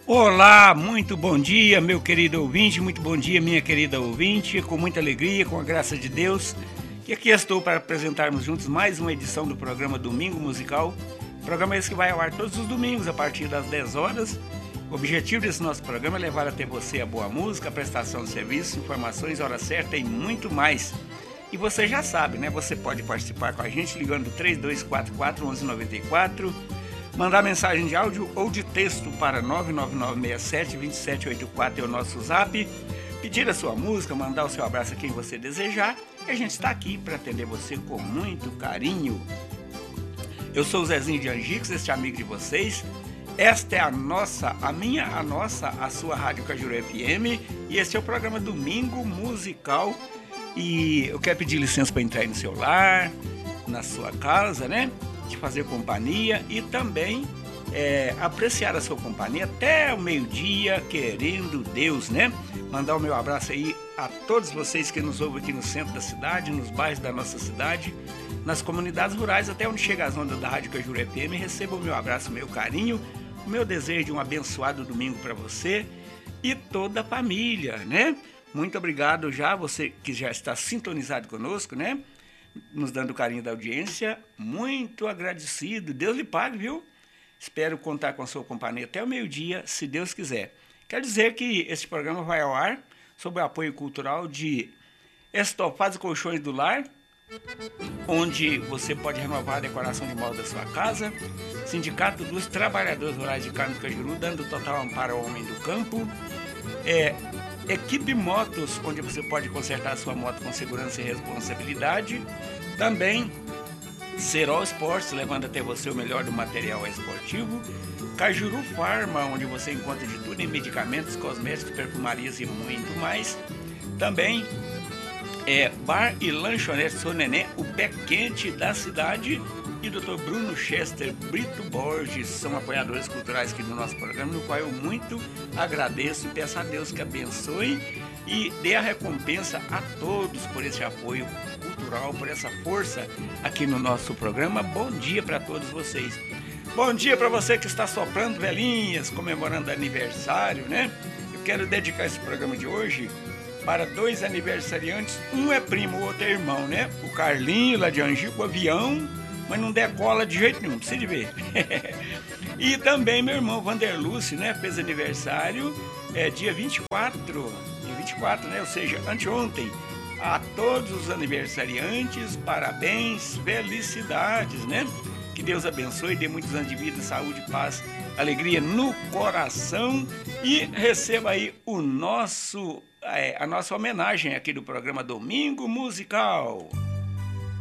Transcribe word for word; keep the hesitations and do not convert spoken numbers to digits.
Olá, muito bom dia, meu querido ouvinte, muito bom dia, minha querida ouvinte, com muita alegria, com a graça de Deus, que aqui estou para apresentarmos juntos mais uma edição do programa Domingo Musical, programa esse que vai ao ar todos os domingos a partir das dez horas. O objetivo desse nosso programa é levar até você a boa música, a prestação de serviços, informações, hora certa e muito mais. E você já sabe, né? Você pode participar com a gente ligando três dois quatro quatro, um um nove quatro, mandar mensagem de áudio ou de texto para nove nove nove seis sete, dois sete oito quatro, é o nosso zap, pedir a sua música, mandar o seu abraço a quem você desejar, e a gente está aqui para atender você com muito carinho. Eu sou o Zezinho de Angicos, este amigo de vocês. Esta é a nossa, a minha, a nossa, a sua Rádio Cajuru F M, e esse é o programa Domingo Musical. E eu quero pedir licença para entrar aí no seu lar, na sua casa, né? De fazer companhia e também é, apreciar a sua companhia até o meio-dia, querendo Deus, né? Mandar o meu abraço aí a todos vocês que nos ouvem aqui no centro da cidade, nos bairros da nossa cidade, nas comunidades rurais, até onde chega as ondas da Rádio Cajuru F M. Receba o meu abraço, o meu carinho, o meu desejo de um abençoado domingo para você e toda a família, né? Muito obrigado já, você que já está sintonizado conosco, né? Nos dando o carinho da audiência, muito agradecido, Deus lhe pague, viu? Espero contar com a sua companhia até o meio-dia, se Deus quiser. Quer dizer que este programa vai ao ar sob o apoio cultural de Estofados e Colchões do Lar, onde você pode renovar a decoração de móvel da sua casa, Sindicato dos Trabalhadores Rurais de Carlos Cajuru, dando total amparo ao homem do campo, é... Equipe Motos, onde você pode consertar a sua moto com segurança e responsabilidade. Também Serol Esportes, levando até você o melhor do material esportivo. Cajuru Farma, onde você encontra de tudo em medicamentos, cosméticos, perfumarias e muito mais. Também é Bar e Lanchonete Seu Neném, o pé quente da cidade. E doutor Bruno Chester, Brito Borges, são apoiadores culturais aqui do nosso programa, no qual eu muito agradeço e peço a Deus que abençoe e dê a recompensa a todos por esse apoio cultural, por essa força aqui no nosso programa. Bom dia para todos vocês. Bom dia para você que está soprando velhinhas, comemorando aniversário, né? Eu quero dedicar esse programa de hoje para dois aniversariantes. Um é primo, o outro é irmão, né? O Carlinho, lá de Angico, o avião, mas não decola de jeito nenhum, precisa de ver. E também meu irmão Vanderlúcio, né, fez aniversário é, dia vinte e quatro, dia vinte e quatro, né, ou seja, anteontem. A todos os aniversariantes, parabéns, felicidades, né? Que Deus abençoe, dê muitos anos de vida, saúde, paz, alegria no coração e receba aí o nosso, é, a nossa homenagem aqui do programa Domingo Musical.